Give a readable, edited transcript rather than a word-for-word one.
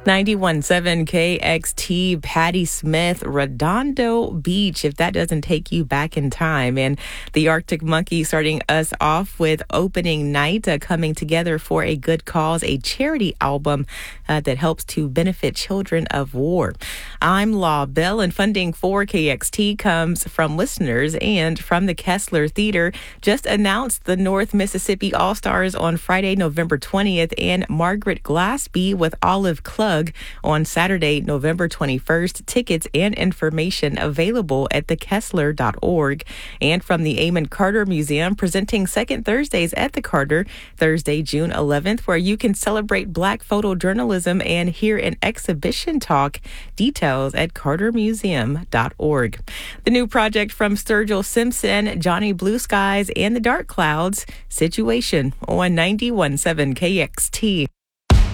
91.7 KXT, Patti Smith, Redondo Beach, if that doesn't take you back in time. And the Arctic Monkeys starting us off with opening night, coming together for a good cause, a charity album that helps to benefit children of war. I'm Law Bell, and funding for KXT comes from listeners and from the Kessler Theater. Just announced the North Mississippi All-Stars on Friday, November 20th, and Margaret Glaspie with Olive Club on Saturday, November 21st. Tickets and information available at thekessler.org. And from the Amon Carter Museum, presenting Second Thursdays at the Carter, Thursday, June 11th, where you can celebrate Black photojournalism and hear an exhibition talk. Details at cartermuseum.org. The new project from Sturgill Simpson, Johnny Blue Skies, and the Dark Clouds, Situation on 91.7 KXT.